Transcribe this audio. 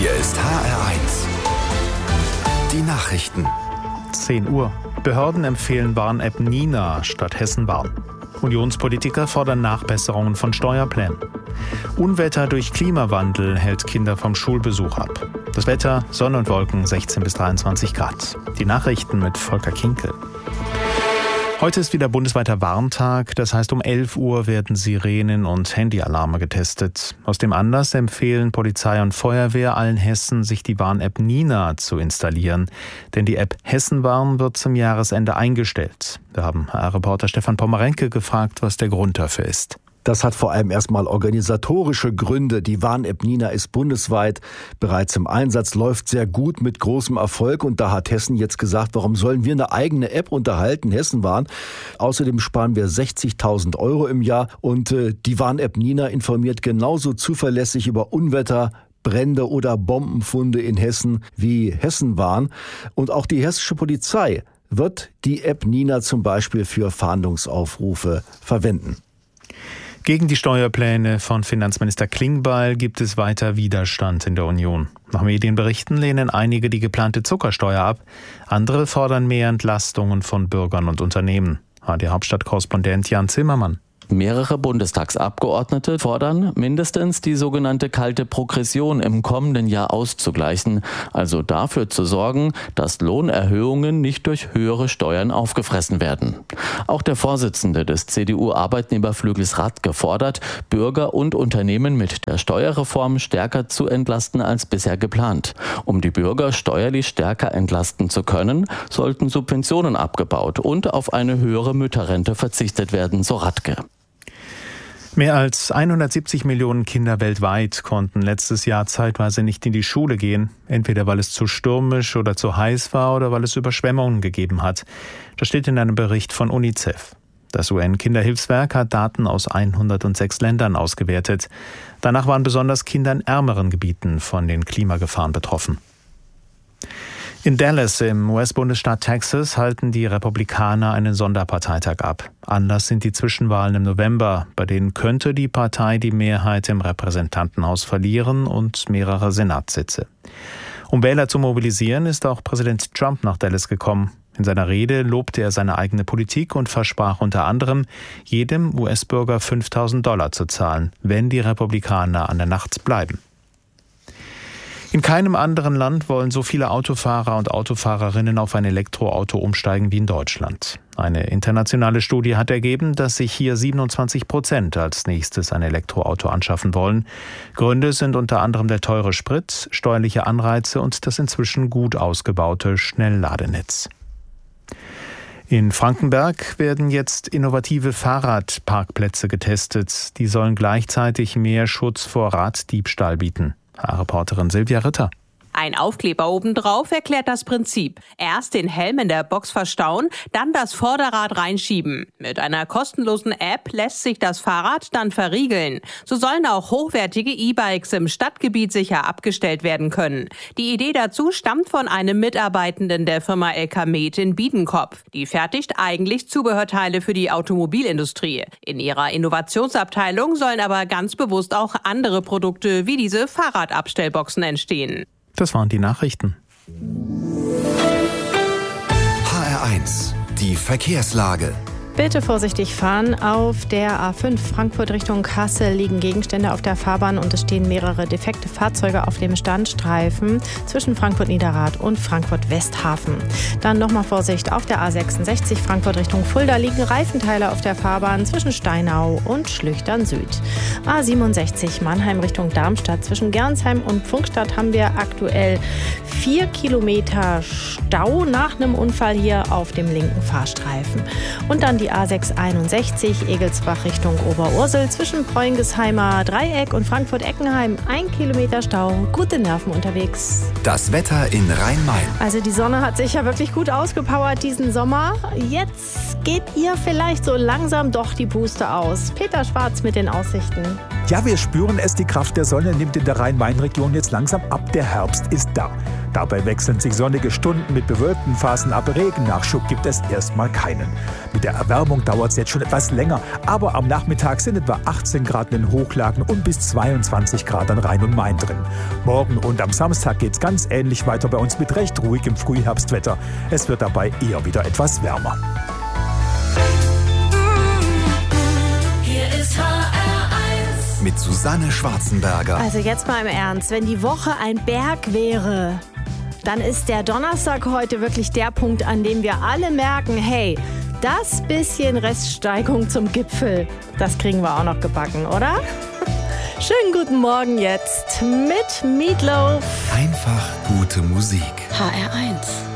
Hier ist HR1. Die Nachrichten. 10 Uhr. Behörden empfehlen Warn-App Nina statt Hessenwarn. Unionspolitiker fordern Nachbesserungen von Steuerplänen. Unwetter durch Klimawandel hält Kinder vom Schulbesuch ab. Das Wetter, Sonne und Wolken, 16 bis 23 Grad. Die Nachrichten mit Volker Kinkel. Heute ist wieder bundesweiter Warntag, das heißt um 11 Uhr werden Sirenen und Handyalarme getestet. Aus dem Anlass empfehlen Polizei und Feuerwehr allen Hessen, sich die Warn-App Nina zu installieren. Denn die App Hessenwarn wird zum Jahresende eingestellt. Wir haben HR-Reporter Stefan Pommerenke gefragt, was der Grund dafür ist. Das hat vor allem erstmal organisatorische Gründe. Die Warn-App Nina ist bundesweit bereits im Einsatz, läuft sehr gut mit großem Erfolg. Und da hat Hessen jetzt gesagt, warum sollen wir eine eigene App unterhalten, Hessenwarn? Außerdem sparen wir 60.000 € im Jahr. Und die Warn-App Nina informiert genauso zuverlässig über Unwetter, Brände oder Bombenfunde in Hessen wie Hessenwarn. Und auch die hessische Polizei wird die App Nina zum Beispiel für Fahndungsaufrufe verwenden. Gegen die Steuerpläne von Finanzminister Klingbeil gibt es weiter Widerstand in der Union. Nach Medienberichten lehnen einige die geplante Zuckersteuer ab. Andere fordern mehr Entlastungen von Bürgern und Unternehmen. ARD-Hauptstadtkorrespondent Jan Zimmermann. Mehrere Bundestagsabgeordnete fordern, mindestens die sogenannte kalte Progression im kommenden Jahr auszugleichen, also dafür zu sorgen, dass Lohnerhöhungen nicht durch höhere Steuern aufgefressen werden. Auch der Vorsitzende des CDU-Arbeitnehmerflügels Radke fordert, Bürger und Unternehmen mit der Steuerreform stärker zu entlasten als bisher geplant. Um die Bürger steuerlich stärker entlasten zu können, sollten Subventionen abgebaut und auf eine höhere Mütterrente verzichtet werden, so Radke. Mehr als 170 Millionen Kinder weltweit konnten letztes Jahr zeitweise nicht in die Schule gehen, entweder weil es zu stürmisch oder zu heiß war oder weil es Überschwemmungen gegeben hat. Das steht in einem Bericht von UNICEF. Das UN-Kinderhilfswerk hat Daten aus 106 Ländern ausgewertet. Danach waren besonders Kinder in ärmeren Gebieten von den Klimagefahren betroffen. In Dallas im US-Bundesstaat Texas halten die Republikaner einen Sonderparteitag ab. Anlass sind die Zwischenwahlen im November, bei denen könnte die Partei die Mehrheit im Repräsentantenhaus verlieren und mehrere Senatssitze. Um Wähler zu mobilisieren, ist auch Präsident Trump nach Dallas gekommen. In seiner Rede lobte er seine eigene Politik und versprach unter anderem, jedem US-Bürger $5.000 zu zahlen, wenn die Republikaner an der Macht bleiben. In keinem anderen Land wollen so viele Autofahrer und Autofahrerinnen auf ein Elektroauto umsteigen wie in Deutschland. Eine internationale Studie hat ergeben, dass sich hier 27% als nächstes ein Elektroauto anschaffen wollen. Gründe sind unter anderem der teure Sprit, steuerliche Anreize und das inzwischen gut ausgebaute Schnellladenetz. In Frankenberg werden jetzt innovative Fahrradparkplätze getestet. Die sollen gleichzeitig mehr Schutz vor Raddiebstahl bieten. Reporterin Silvia Ritter. Ein Aufkleber obendrauf erklärt das Prinzip. Erst den Helm in der Box verstauen, dann das Vorderrad reinschieben. Mit einer kostenlosen App lässt sich das Fahrrad dann verriegeln. So sollen auch hochwertige E-Bikes im Stadtgebiet sicher abgestellt werden können. Die Idee dazu stammt von einem Mitarbeitenden der Firma LK Med in Biedenkopf. Die fertigt eigentlich Zubehörteile für die Automobilindustrie. In ihrer Innovationsabteilung sollen aber ganz bewusst auch andere Produkte wie diese Fahrradabstellboxen entstehen. Das waren die Nachrichten. HR1, die Verkehrslage. Bitte vorsichtig fahren. Auf der A5 Frankfurt Richtung Kassel liegen Gegenstände auf der Fahrbahn und es stehen mehrere defekte Fahrzeuge auf dem Standstreifen zwischen Frankfurt-Niederrad und Frankfurt-Westhafen. Dann nochmal Vorsicht, auf der A66 Frankfurt Richtung Fulda liegen Reifenteile auf der Fahrbahn zwischen Steinau und Schlüchtern Süd. A67 Mannheim Richtung Darmstadt zwischen Gernsheim und Pfungstadt haben wir aktuell 4 Kilometer Stau nach einem Unfall hier auf dem linken Fahrstreifen. Und dann die A661 Egelsbach Richtung Oberursel zwischen Preungesheimer Dreieck und Frankfurt-Eckenheim. 1 Kilometer Stau, gute Nerven unterwegs. Das Wetter in Rhein-Main. Also die Sonne hat sich ja wirklich gut ausgepowert diesen Sommer. Jetzt geht ihr vielleicht so langsam doch die Puste aus. Peter Schwarz mit den Aussichten. Ja, wir spüren es, die Kraft der Sonne nimmt in der Rhein-Main-Region jetzt langsam ab. Der Herbst ist da. Dabei wechseln sich sonnige Stunden mit bewölkten Phasen ab. Regennachschub gibt es erstmal keinen. Mit der Erwärmung dauert es jetzt schon etwas länger, aber am Nachmittag sind etwa 18 Grad in den Hochlagen und bis 22 Grad an Rhein und Main drin. Morgen und am Samstag geht es ganz ähnlich weiter bei uns mit recht ruhigem Frühherbstwetter. Es wird dabei eher wieder etwas wärmer. Hier ist HR1 mit Susanne Schwarzenberger. Also jetzt mal im Ernst, wenn die Woche ein Berg wäre, dann ist der Donnerstag heute wirklich der Punkt, an dem wir alle merken, hey, das bisschen Reststeigung zum Gipfel, das kriegen wir auch noch gebacken, oder? Schönen guten Morgen jetzt mit Meatloaf. Einfach gute Musik. HR1